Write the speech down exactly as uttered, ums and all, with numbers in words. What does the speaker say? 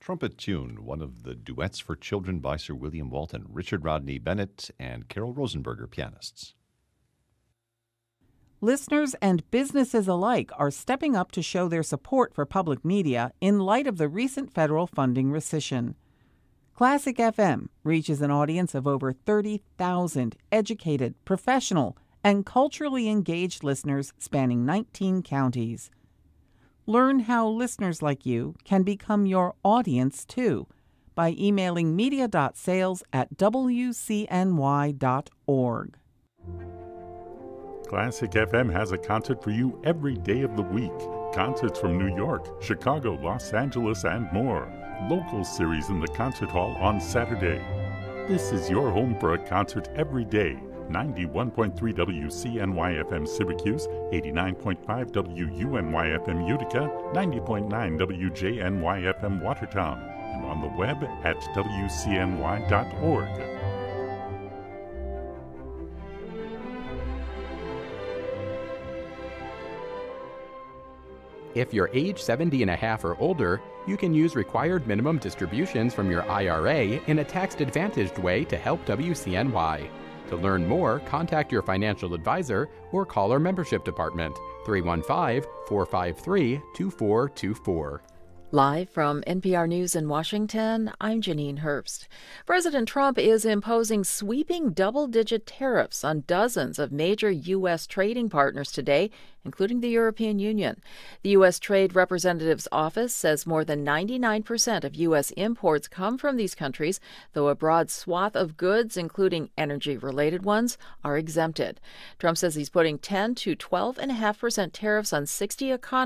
Trumpet Tune, one of the duets for children by Sir William Walton, Richard Rodney Bennett, and Carol Rosenberger, pianists. Listeners and businesses alike are stepping up to show their support for public media in light of the recent federal funding rescission. Classic F M reaches an audience of over thirty thousand educated, professional, and culturally engaged listeners spanning nineteen counties. Learn how listeners like you can become your audience, too, by emailing media.sales at w c n y dot org. Classic F M has a concert for you every day of the week. Concerts from New York, Chicago, Los Angeles, and more. Local series in the concert hall on Saturday. This is your home for a concert every day. ninety-one point three W C N Y F M Syracuse, eighty-nine point five W U N Y F M Utica, ninety point nine W J N Y F M Watertown, and on the web at w c n y dot org. If you're age seventy and a half or older, you can use required minimum distributions from your I R A in a tax-advantaged way to help W C N Y. To learn more, contact your financial advisor or call our membership department, three one five, four five three, two four two four. Live from N P R News in Washington, I'm Janine Herbst. President Trump is imposing sweeping double-digit tariffs on dozens of major U S trading partners today, including the European Union. The U S Trade Representative's office says more than ninety-nine percent of U S imports come from these countries, though a broad swath of goods, including energy-related ones, are exempted. Trump says he's putting ten to twelve point five percent tariffs on sixty economies